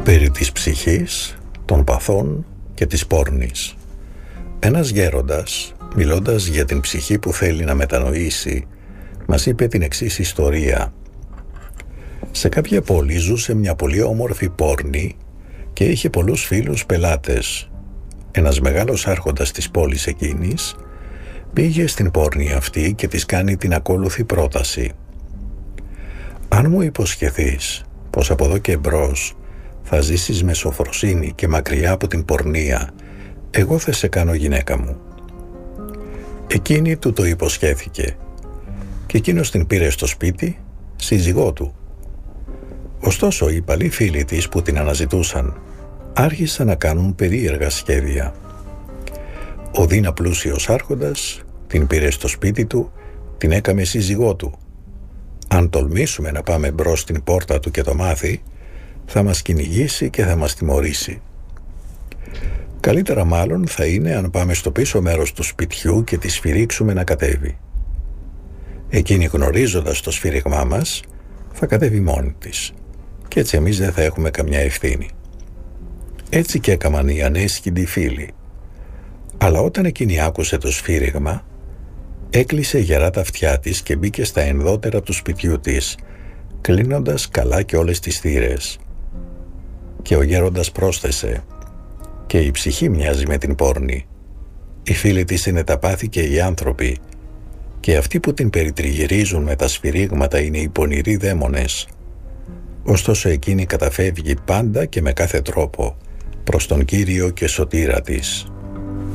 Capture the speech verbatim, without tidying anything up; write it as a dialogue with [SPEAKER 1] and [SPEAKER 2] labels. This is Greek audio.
[SPEAKER 1] Περί της ψυχής, των παθών και της πόρνης. Ένας γέροντας, μιλώντας για την ψυχή που θέλει να μετανοήσει, μας είπε την εξής ιστορία. Σε κάποια πόλη ζούσε μια πολύ όμορφη πόρνη και είχε πολλούς φίλους πελάτες. Ένας μεγάλος άρχοντας της πόλης εκείνης πήγε στην πόρνη αυτή και της κάνει την ακόλουθη πρόταση. «Αν μου υποσχεθείς πως από εδώ και εμπρός θα ζήσεις με σοφροσύνη και μακριά από την πορνεία, εγώ θα σε κάνω γυναίκα μου». Εκείνη του το υποσχέθηκε και εκείνος την πήρε στο σπίτι σύζυγό του. Ωστόσο οι παλιοί φίλοι της που την αναζητούσαν άρχισαν να κάνουν περίεργα σχέδια. Ο δίνα πλούσιος άρχοντας την πήρε στο σπίτι του, την έκαμε σύζυγό του. Αν τολμήσουμε να πάμε μπρος στην πόρτα του και το μάθει, θα μας κυνηγήσει και θα μας τιμωρήσει. Καλύτερα μάλλον θα είναι αν πάμε στο πίσω μέρος του σπιτιού και τη σφυρίξουμε να κατέβει. Εκείνη, γνωρίζοντας το σφύριγμά μας, θα κατέβει μόνη της και έτσι εμείς δεν θα έχουμε καμιά ευθύνη. Έτσι και έκαναν οι ανέσχυντοι φίλοι. Αλλά όταν εκείνη άκουσε το σφύριγμα, έκλεισε γερά τα αυτιά της και μπήκε στα ενδότερα του σπιτιού της, κλείνοντας καλά και όλες τις θύρες. Και ο γέροντας πρόσθεσε: «Και η ψυχή μοιάζει με την πόρνη. Οι φίλοι της είναι τα πάθη και οι άνθρωποι, και αυτοί που την περιτριγυρίζουν με τα σφυρίγματα είναι οι πονηροί δαίμονες. Ωστόσο εκείνη καταφεύγει πάντα και με κάθε τρόπο προς τον Κύριο και Σωτήρα της».